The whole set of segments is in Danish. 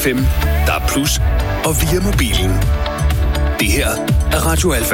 FM, DAB+, og via mobilen. Det her er Radio Alfa.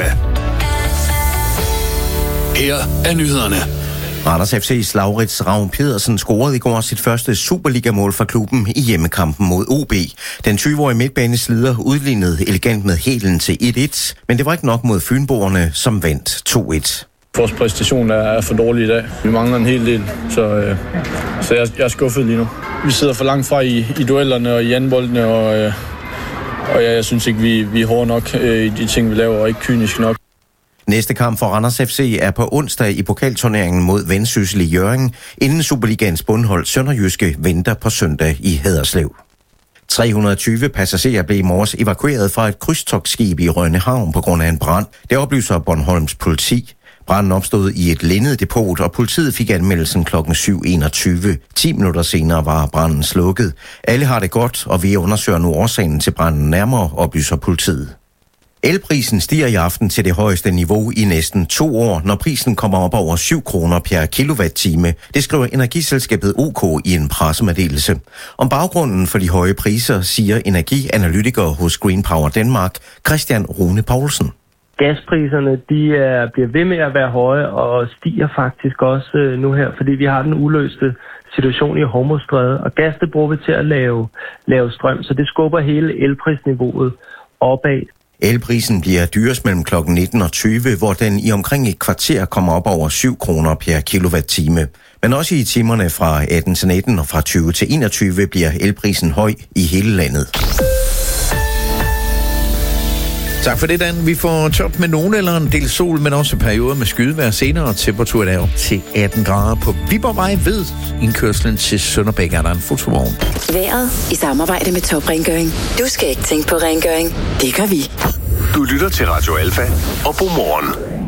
Her er nyhederne. Randers FC's Laurits Ravn Pedersen scorede i går sit første Superliga-mål for klubben i hjemmekampen mod OB. Den 20-årige midtbaneslider udlignede elegant med hælen til 1-1, men det var ikke nok mod fynboerne, som vandt 2-1. Vores præstation er for dårlig i dag. Vi mangler en hel del, så jeg er skuffet lige nu. Vi sidder for langt fra i duellerne og i anboldene, og jeg synes ikke, vi er hårde nok i de ting, vi laver, og ikke kyniske nok. Næste kamp for Randers FC er på onsdag i pokalturneringen mod Vendsyssel i Hjørring, inden Superligaens bundhold Sønderjyske venter på søndag i Haderslev. 320 passagerer blev i morges evakueret fra et krydstogtskib i Rønne Havn på grund af en brand. Det oplyser Bornholms politi. Branden opstod i et linnedepot, og politiet fik anmeldelsen kl. 7.21. 10 minutter senere var branden slukket. Alle har det godt, og vi undersøger nu årsagen til branden nærmere, oplyser politiet. Elprisen stiger i aften til det højeste niveau i næsten 2 år, når prisen kommer op over 7 kroner per kilowatt-time. Det skriver energiselskabet OK i en pressemeddelelse. Om baggrunden for de høje priser siger energianalytiker hos Green Power Denmark, Christian Rune Poulsen. Gaspriserne bliver ved med at være høje og stiger faktisk også nu her, fordi vi har den uløste situation i Hormuzstrædet, og gas det bruger vi til at lave strøm, så det skubber hele elprisniveauet opad. Elprisen bliver dyrest mellem kl. 19 og 20, hvor den i omkring et kvarter kommer op over 7 kroner per kilowatt-time. Men også i timerne fra 18 til 19 og fra 20 til 21 bliver elprisen høj i hele landet. Tak for det, Dan. Vi får top med nogen eller en del sol, men også perioder med skydevejr senere. Temperaturen er op til 18 grader på Viborgvej ved indkørslen til Sønderbæk er der en fotovogn. Været i samarbejde med Top Rengøring. Du skal ikke tænke på rengøring. Det gør vi. Du lytter til Radio Alfa og Godmorgen.